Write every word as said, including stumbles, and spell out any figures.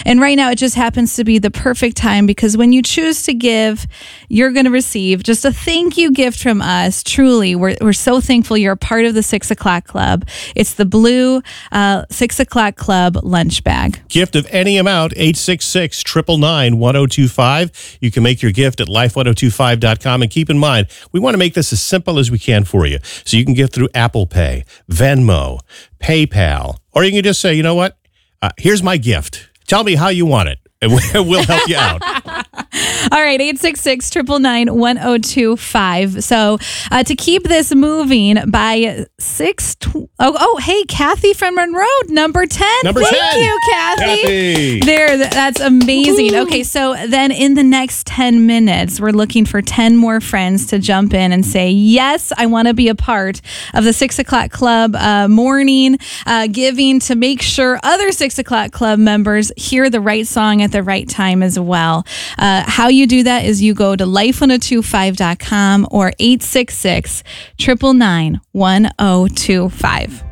And right now, it just happens to be the perfect time because when you choose to give, you're going to receive just a thank you gift from us. Truly, we're, we're so thankful you're a part of the Six O'Clock Club. It's the blue uh, Six O'Clock Club lunch bag. Gift of any amount, eight six six, nine nine nine, one oh two five. You can make your gift at life ten twenty-five dot com. And keep in mind, we want to make this as simple as we can for you. So you can give through Apple Pay, Venmo, PayPal, or you can just say, you know what? Uh, here's my gift. Tell me how you want it, and we'll help you out. All right, eight six six, nine nine nine, one oh two five. So uh, to keep this moving by six... Tw- oh, oh, hey, Kathy from Monroe, number ten. Number Thank ten. you, Kathy. Kathy. There, that's amazing. Woo-hoo. Okay, so then in the next ten minutes, we're looking for ten more friends to jump in and say, yes, I want to be a part of the Six O'Clock Club uh, morning uh, giving to make sure other Six O'Clock Club members hear the right song at the right time as well. Uh, how you do that is you go to life ten twenty-five dot com or eight six six, nine nine nine, one oh two five.